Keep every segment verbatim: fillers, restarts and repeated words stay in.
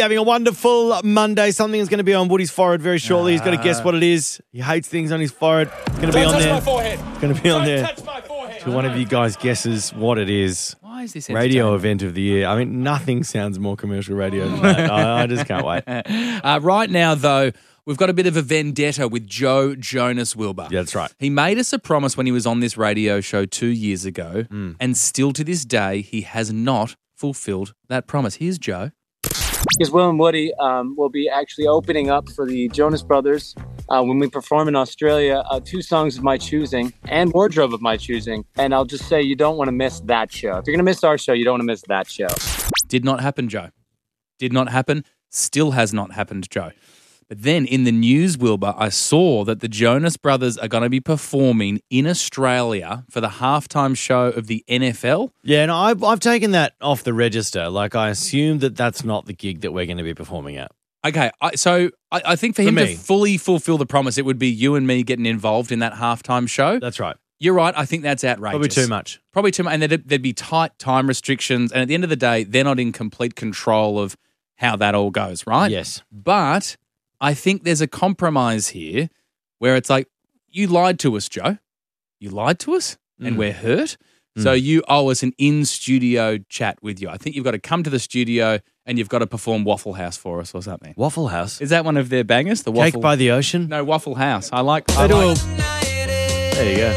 Having a wonderful Monday. Something's going to be on Woody's forehead very shortly. He's got to guess what it is. He hates things on his forehead. It's going to be on there. Don't touch my forehead. It's going to be on Don't there. touch my forehead. To one of you guys guesses what it is. Why is this Radio event of the year. I mean, nothing sounds more commercial radio than that. I, I just can't wait. Uh, right now, though, we've got a bit of a vendetta with Joe Jonas Wilbur. Yeah, that's right. He made us a promise when he was on this radio show two years ago, Mm. and still to this day, he has not fulfilled that promise. Here's Joe. Because Will and Woody um, will be actually opening up for the Jonas Brothers uh, when we perform in Australia, uh, two songs of my choosing and wardrobe of my choosing. And I'll just say you don't want to miss that show. If you're going to miss our show, you don't want to miss that show. Did not happen, Joe. Did not happen. Still has not happened, Joe. But then in the news, Wilbur, I saw that the Jonas Brothers are going to be performing in Australia for the halftime show of the N F L. Yeah, no, I've, I've taken that off the register. Like, I assume that that's not the gig that we're going to be performing at. Okay, I, so I, I think for, For him me. to fully fulfill the promise, it would be you and me getting involved in that halftime show. That's right. You're right. I think that's outrageous. Probably too much. Probably too much. And there'd, there'd be tight time restrictions. And at the end of the day, they're not in complete control of how that all goes, right? Yes. But I think there's a compromise here where it's like, you lied to us, Joe. You lied to us and Mm. we're hurt. So you owe us an in-studio chat with you. I think you've got to come to the studio and you've got to perform Waffle House for us or something. Waffle House? Is that one of their bangers? The Cake Waffle by the Ocean? No, Waffle House. I like. I They do like a- There you go.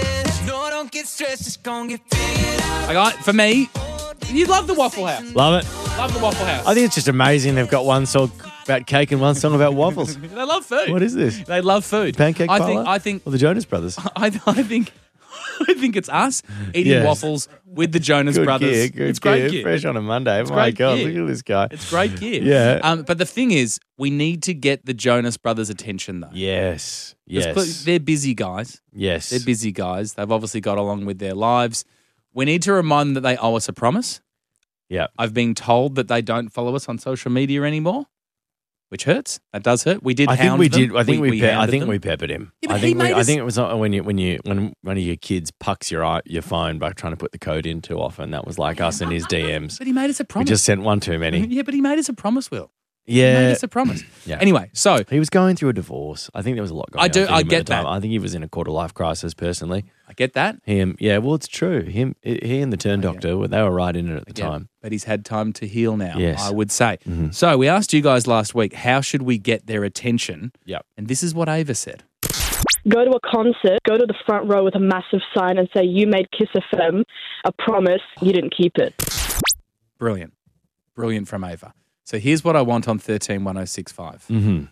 I got, for me, you love the Waffle House. Love it. Love the Waffle House. I think it's just amazing. They've got one song about cake and one song about waffles. they love food. What is this? They love food. Pancake I parlor? think. I think. Or the Jonas Brothers? I, I think. I think it's us eating Yes. waffles with the Jonas Good Brothers. gear, good it's great gear. gear. Fresh on a Monday. My great God, gear. look at this guy. It's great gear. Yeah. Um, but the thing is, we need to get the Jonas Brothers' attention, though. Yes. 'Cause Yes. They're busy guys. Yes. They're busy guys. They've obviously got along with their lives. We need to remind them that they owe us a promise. Yeah. I've been told that they don't follow us on social media anymore, which hurts. That does hurt. We did. I think hound we them. did. I think we. pe- I hounded think them. we peppered him. Yeah, but I he think. We, made I us- think it was not when you when you when one of your kids pucks your eye, your phone by trying to put the code in too often. That was like us in his D Ms. But he made us a We promise. just sent one too many. Yeah, but he made us a promise, Will. He made Yeah. us a promise. Yeah. Anyway, so He was going through a divorce. I think there was a lot going I on. do- for I him at get the time. that. I think he was in a quarter life crisis personally. I get that. Him, yeah. Well, it's true. Him, he, and the turn doctor, well, they were right in it at the Yeah, time. but he's had time to heal now, Yes. I would say. Mm-hmm. So we asked you guys last week, how should we get their attention? Yep. And this is what Ava said. Go to a concert, go to the front row with a massive sign and say, you made Kiss F M a promise, you didn't keep it. Brilliant. Brilliant from Ava. So here's what I want on thirteen one oh six five. Mm-hmm.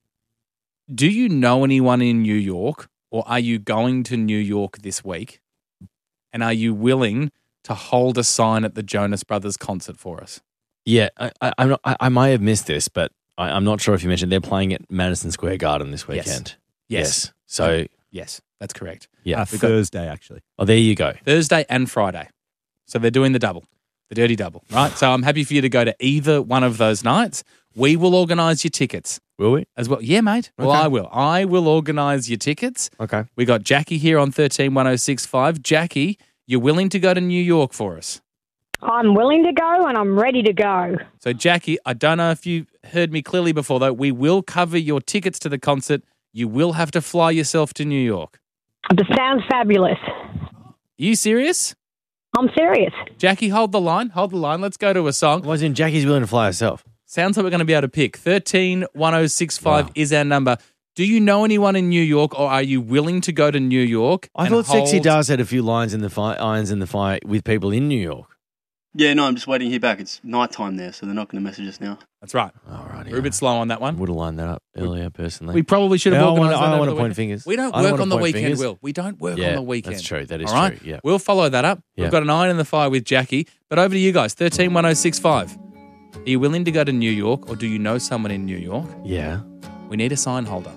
Do you know anyone in New York, or are you going to New York this week? And are you willing to hold a sign at the Jonas Brothers concert for us? Yeah, I, I, I'm not, I, I might have missed this, but I, I'm not sure if you mentioned they're playing at Madison Square Garden this Yes. weekend. Yes. So, Yes, that's correct. yeah. Uh, We've got- Thursday, actually. Oh, there you go. Thursday and Friday. So they're doing the double, the dirty double, right? So I'm happy for you to go to either one of those nights. We will organise your tickets Will we? as well. Yeah, mate. Well, Okay. I will. I will organise your tickets. Okay. We got Jackie here on thirteen one oh six five. Jackie, you're willing to go to New York for us. I'm willing to go and I'm ready to go. So, Jackie, I don't know if you heard me clearly before, though. We will cover your tickets to the concert. You will have to fly yourself to New York. This sounds fabulous. Are you serious? I'm serious. Jackie, hold the line. Hold the line. Let's go to a song. Was in Jackie's willing to fly herself. Sounds like we're going to be able to pick. thirteen one oh six five Wow. is our number. Do you know anyone in New York, or are you willing to go to New York? I and thought Sexy hold- Dars had a few lines in the fire, irons in the fire with people in New York. Yeah, no, I'm just waiting to hear back. It's night time there, so they're not going to message us now. That's right. All right. We're a bit slow on that one. Would have lined that up earlier, personally. We probably should have Yeah, I wanna- organised I that don't over wanna the point weekend. fingers. We don't I don't work wanna on the point weekend, fingers. Will. We don't work Yeah, on the weekend. that's true. That is All right? true, yeah. We'll follow that up. Yeah. We've got an iron in the fire with Jackie. But over to you guys. thirteen one oh six five. Are you willing to go to New York, or do you know someone in New York? Yeah. We need a sign holder.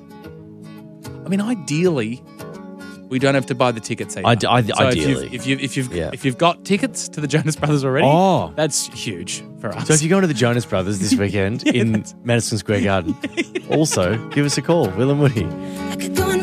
I mean, ideally, we don't have to buy the tickets either. Ide- ide- so ideally. If you've, if, you, if, you've, Yeah. if you've got tickets to the Jonas Brothers already, Oh. that's huge for us. So if you're going to the Jonas Brothers this weekend Yeah, in that's- Madison Square Garden, also give us a call, Will and Woody.